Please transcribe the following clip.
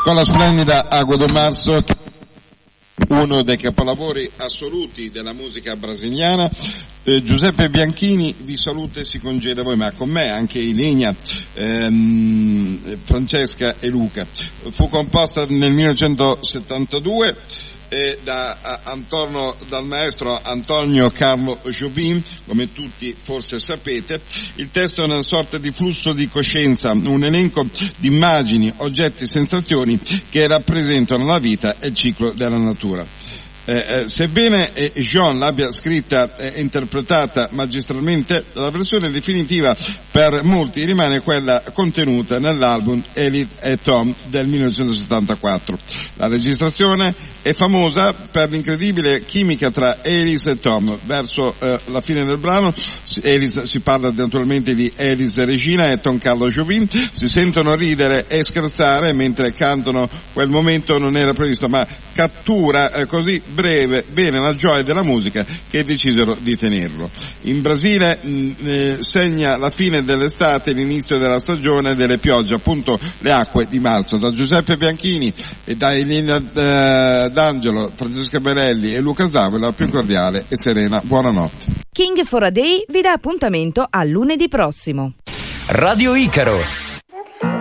con la splendida Água do Março, uno dei capolavori assoluti della musica brasiliana. Giuseppe Bianchini vi saluta e si congeda voi, ma con me anche Ilenia, Francesca e Luca. Fu composta nel 1972 dal maestro Antonio Carlo Jobim, come tutti forse sapete. Il testo è una sorta di flusso di coscienza, un elenco di immagini, oggetti, sensazioni che rappresentano la vita e il ciclo della natura. Sebbene Jean l'abbia scritta e interpretata magistralmente, la versione definitiva per molti rimane quella contenuta nell'album Elis e Tom del 1974. La registrazione è famosa per l'incredibile chimica tra Elis e Tom. Verso la fine del brano si parla naturalmente di Elis Regina e Tom Carlo Jobim, si sentono ridere e scherzare mentre cantano. Quel momento non era previsto, ma cattura così breve bene la gioia della musica che decisero di tenerlo. In Brasile segna la fine dell'estate e l'inizio della stagione delle piogge, appunto le acque di marzo. Da Giuseppe Bianchini e da Elena D'Angelo, Francesca Belelli e Luca Zavola, la più cordiale e serena buonanotte. King for a Day vi dà appuntamento a lunedì prossimo. Radio Icaro.